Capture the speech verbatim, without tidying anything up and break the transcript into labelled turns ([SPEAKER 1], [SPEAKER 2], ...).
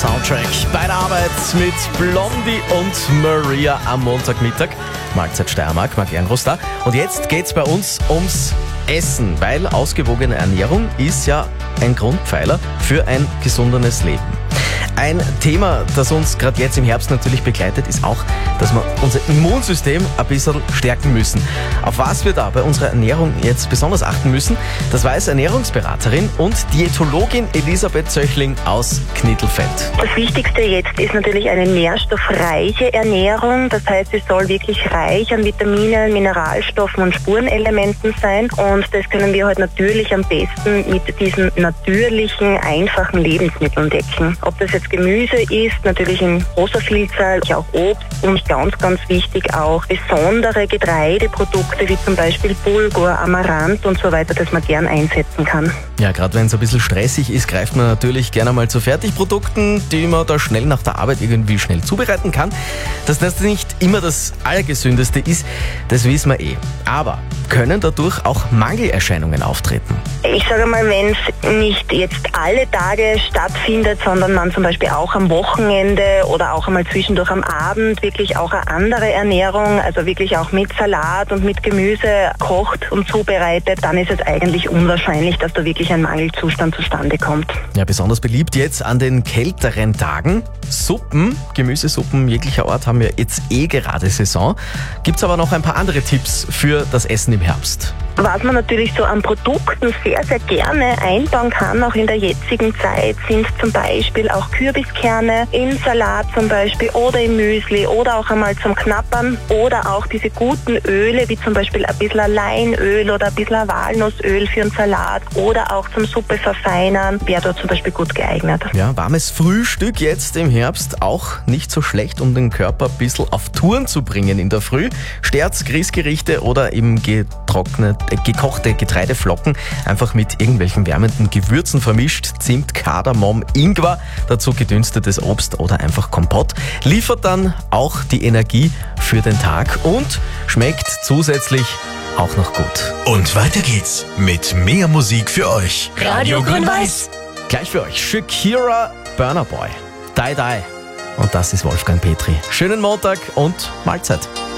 [SPEAKER 1] Soundtrack bei der Arbeit mit Blondie und Maria am Montagmittag. Mahlzeit Steiermark, Marc Ehrengroß da. Und jetzt geht's bei uns ums Essen, weil ausgewogene Ernährung ist ja ein Grundpfeiler für ein gesunderes Leben. Ein Thema, das uns gerade jetzt im Herbst natürlich begleitet, ist auch, dass wir unser Immunsystem ein bisschen stärken müssen. Auf was wir da bei unserer Ernährung jetzt besonders achten müssen, das weiß Ernährungsberaterin und Diätologin Elisabeth Zöchling aus Knittelfeld.
[SPEAKER 2] Das Wichtigste jetzt ist natürlich eine nährstoffreiche Ernährung. Das heißt, es soll wirklich reich an Vitaminen, Mineralstoffen und Spurenelementen sein. Und das können wir halt natürlich am besten mit diesen natürlichen, einfachen Lebensmitteln decken. Ob das jetzt Gemüse ist, natürlich in großer Vielzahl, auch Obst und ganz, ganz wichtig auch besondere Getreideprodukte wie zum Beispiel Bulgur, Amaranth und so weiter, das man gern einsetzen kann.
[SPEAKER 1] Ja, gerade wenn es ein bisschen stressig ist, greift man natürlich gerne mal zu Fertigprodukten, die man da schnell nach der Arbeit irgendwie schnell zubereiten kann. Dass das nicht immer das Allergesündeste ist, das wissen wir eh. Aber können dadurch auch Mangelerscheinungen auftreten?
[SPEAKER 2] Ich sage mal, wenn es nicht jetzt alle Tage stattfindet, sondern man zum Beispiel auch am Wochenende oder auch einmal zwischendurch am Abend wirklich auch eine andere Ernährung, also wirklich auch mit Salat und mit Gemüse kocht und zubereitet, dann ist es eigentlich unwahrscheinlich, dass da wirklich ein Mangelzustand zustande kommt.
[SPEAKER 1] Ja, besonders beliebt jetzt an den kälteren Tagen. Suppen, Gemüsesuppen jeglicher Art haben wir jetzt eh gerade Saison. Gibt's aber noch ein paar andere Tipps für das Essen im Herbst?
[SPEAKER 2] Was man natürlich so an Produkten sehr, sehr gerne einbauen kann, auch in der jetzigen Zeit, sind zum Beispiel auch Kürbiskerne in Salat zum Beispiel oder im Müsli oder auch einmal zum Knappern oder auch diese guten Öle, wie zum Beispiel ein bisschen Leinöl oder ein bisschen Walnussöl für einen Salat oder auch zum Suppe verfeinern, wäre dort zum Beispiel gut geeignet.
[SPEAKER 1] Ja, warmes Frühstück jetzt im Herbst auch nicht so schlecht, um den Körper ein bisschen auf Touren zu bringen in der Früh. Sterz, Grießgerichte oder eben getrocknet gekochte Getreideflocken einfach mit irgendwelchen wärmenden Gewürzen vermischt, Zimt, Kardamom, Ingwer, dazu gedünstetes Obst oder einfach Kompott, liefert dann auch die Energie für den Tag und schmeckt zusätzlich auch noch gut.
[SPEAKER 3] Und weiter geht's mit mehr Musik für euch.
[SPEAKER 4] Radio Grün-Weiß.
[SPEAKER 1] Gleich für euch Shakira, Burna Boy, Die Die. Und das ist Wolfgang Petri. Schönen Montag und Mahlzeit.